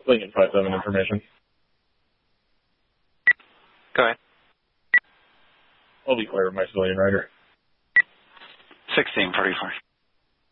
Lincoln 5-7 information. Go ahead. I'll be clear with my civilian rider. 1644.